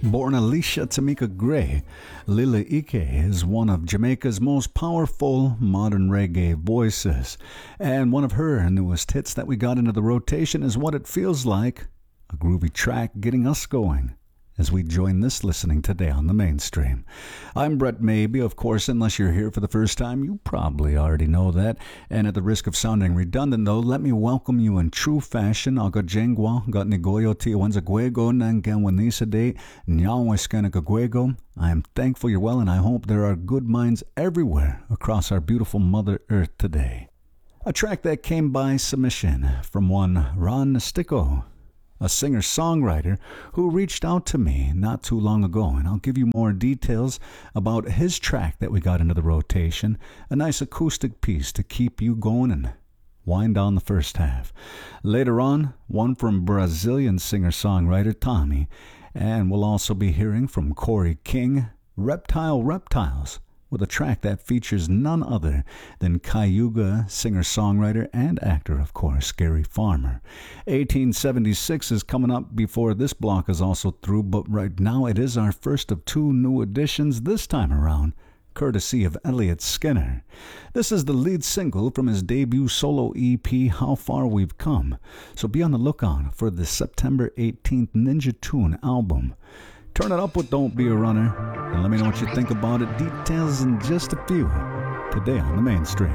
Born Alicia Tamika Gray, Lila Ike is one of Jamaica's most powerful modern reggae voices, and one of her newest hits that we got into the rotation is What It Feels Like, a groovy track getting us going as we join this listening today on the mainstream. I'm Brett Maybe, of course, unless you're here for the first time, you probably already know that, and at the risk of sounding redundant though, let me welcome you in true fashion. Aga jengwa, got nigoyo tiwanza guego, nanganwanisa de, nyaweskanaga guego. I am thankful you're well, and I hope there are good minds everywhere across our beautiful Mother Earth today. A track that came by submission from one Ron Stico, a singer-songwriter who reached out to me not too long ago, and I'll give you more details about his track that we got into the rotation, a nice acoustic piece to keep you going and wind down the first half. Later on, one from Brazilian singer-songwriter Tommy, and we'll also be hearing from Corey King, Reptiles, with a track that features none other than Cayuga singer-songwriter and actor, of course, Gary Farmer. 1876 is coming up before this block is also through, but right now it is our first of two new editions this time around, courtesy of Elliot Skinner. This is the lead single from his debut solo EP, How Far We've Come, so be on the lookout for the September 18th Ninja Tune album. Turn it up with Don't Be a Runner, and let me know what you think about it. Details in just a few, today on the mainstream.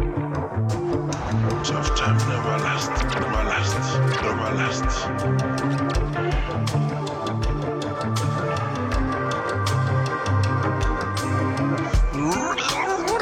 Tough time never lasts, never lasts, never lasts.